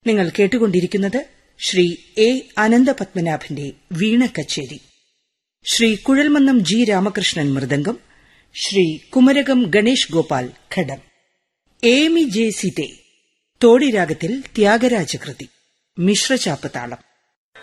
നിങ്ങൾ കേട്ടുകൊണ്ടിരിക്കുന്നത് ശ്രീ എ അനന്തപത്മനാഭന്റെ വീണ കച്ചേരി. ശ്രീ കുഴൽമന്നം ജി രാമകൃഷ്ണൻ മൃദംഗം, ശ്രീ കുമരകം ഗണേഷ് ഗോപാൽ ഘടം. ഏമി ജെ സിതെ തോടിരാഗത്തിൽ ത്യാഗരാജകൃതി, മിശ്രചാപ്പ് താളം.